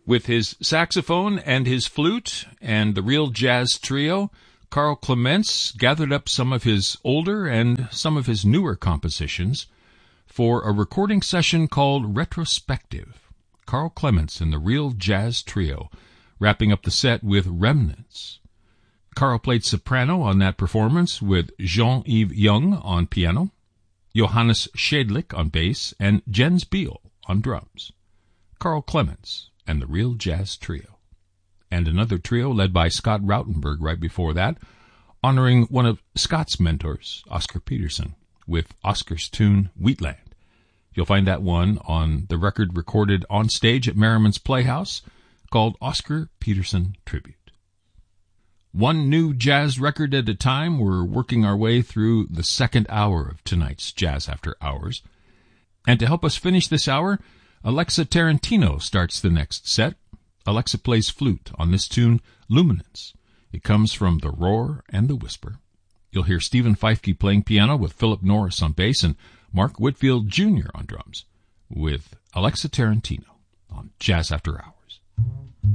With his saxophone and his flute and the Real Jazz Trio, Carl Clements gathered up some of his older and some of his newer compositions for a recording session called Retrospective. Carl Clements and the Real Jazz Trio, wrapping up the set with Remnants. Carl played soprano on that performance with Jean-Yves Young on piano, Johannes Schädlich on bass, and Jens Biel on drums. Carl Clements and the Real Jazz Trio. And another trio led by Scott Rautenberg right before that, honoring one of Scott's mentors, Oscar Peterson, with Oscar's tune Wheatland. You'll find that one on the record recorded on stage at Merriman's Playhouse called Oscar Peterson Tribute. One new jazz record at a time, we're working our way through the second hour of tonight's Jazz After Hours. And to help us finish this hour, Alexa Tarantino starts the next set. Alexa plays flute on this tune, Luminance. It comes from The Roar and the Whisper. You'll hear Stephen Feifke playing piano with Philip Norris on bass and Mark Whitfield Jr. on drums, with Alexa Tarantino on Jazz After Hours.